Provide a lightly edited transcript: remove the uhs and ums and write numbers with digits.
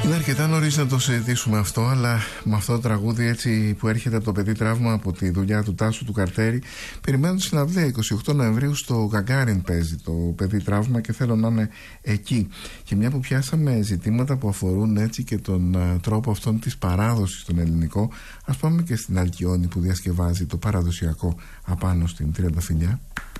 Είναι αρκετά νωρίς να το συζητήσουμε αυτό, αλλά με αυτό το τραγούδι έτσι που έρχεται από το παιδί τραύμα, από τη δουλειά του Τάσου του Καρτέρη, περιμένω συναυλία 28 Νοεμβρίου στο Γκαγκάριν παίζει το παιδί τραύμα και θέλω να είναι εκεί. Και μια που πιάσαμε ζητήματα που αφορούν έτσι και τον τρόπο αυτόν της παράδοσης στον ελληνικό, ας πάμε και στην Αλκιόνη που διασκευάζει το παραδοσιακό απάνω στην Τριανταφυλιά.